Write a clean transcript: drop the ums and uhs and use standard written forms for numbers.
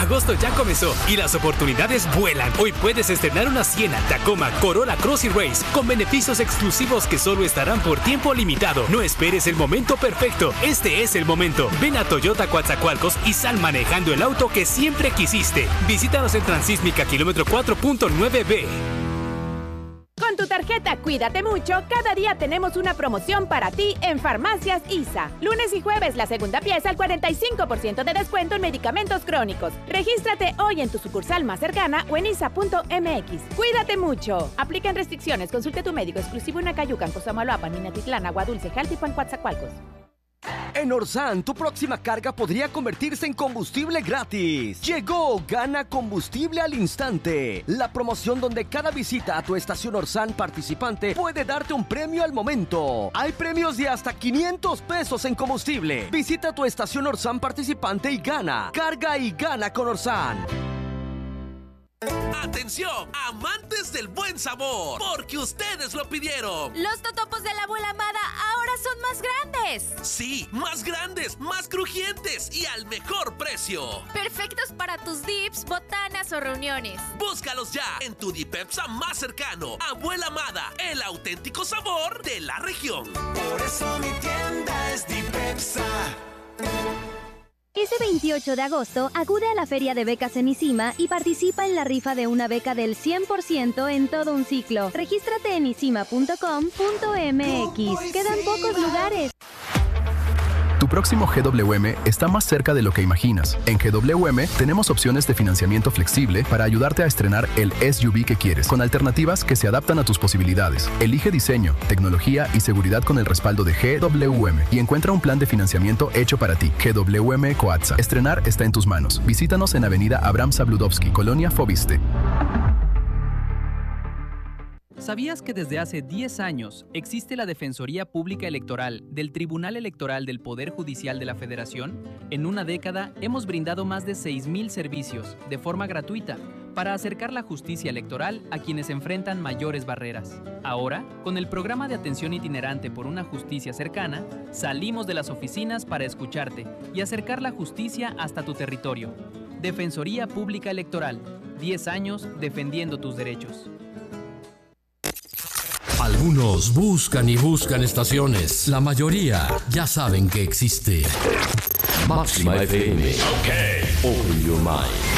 Agosto ya comenzó y las oportunidades vuelan. Hoy puedes estrenar una Siena, Tacoma, Corolla Cross y Race con beneficios exclusivos que solo estarán por tiempo limitado. No esperes el momento perfecto. Este es el momento. Ven a Toyota Coatzacoalcos y sal manejando el auto que siempre quisiste. Visítanos en Transísmica, kilómetro 4.9B. Con tu tarjeta Cuídate Mucho, cada día tenemos una promoción para ti en Farmacias ISA. Lunes y jueves, la segunda pieza al 45% de descuento en medicamentos crónicos. Regístrate hoy en tu sucursal más cercana o en isa.mx. Cuídate mucho. Aplican restricciones. Consulte tu médico exclusivo en Acayucan, Cosamaloapan, Minatitlán, Agua Dulce, Jaltipan, Coatzacoalcos. En Orsan, tu próxima carga podría convertirse en combustible gratis. Llegó Gana Combustible al Instante, la promoción donde cada visita a tu estación Orsan participante puede darte un premio al momento. Hay premios de hasta 500 pesos en combustible. Visita tu estación Orsan participante y gana. Carga y gana con Orsan. ¡Atención! ¡Amantes del buen sabor! ¡Porque ustedes lo pidieron! ¡Los totopos de la abuela Amada ahora son más grandes! ¡Sí! ¡Más grandes! ¡Más crujientes! ¡Y al mejor precio! Perfectos para tus dips, botanas o reuniones. Búscalos ya en tu Dipepsa más cercano. Abuela Amada, el auténtico sabor de la región. Por eso mi tienda es Dipepsa. Este 28 de agosto, acude a la Feria de Becas en ISIMA y participa en la rifa de una beca del 100% en todo un ciclo. Regístrate en isima.com.mx. Quedan pocos lugares. Tu próximo GWM está más cerca de lo que imaginas. En GWM tenemos opciones de financiamiento flexible para ayudarte a estrenar el SUV que quieres, con alternativas que se adaptan a tus posibilidades. Elige diseño, tecnología y seguridad con el respaldo de GWM y encuentra un plan de financiamiento hecho para ti. GWM Coatza. Estrenar está en tus manos. Visítanos en Avenida Abraham Sabludowski, Colonia Fobiste. ¿Sabías que desde hace 10 años existe la Defensoría Pública Electoral del Tribunal Electoral del Poder Judicial de la Federación? En una década hemos brindado más de 6,000 servicios de forma gratuita para acercar la justicia electoral a quienes enfrentan mayores barreras. Ahora, con el programa de atención itinerante por una justicia cercana, salimos de las oficinas para escucharte y acercar la justicia hasta tu territorio. Defensoría Pública Electoral, 10 años defendiendo tus derechos. Algunos buscan y buscan estaciones. La mayoría ya saben que existe. Máxima FM. Okay. Open your mind.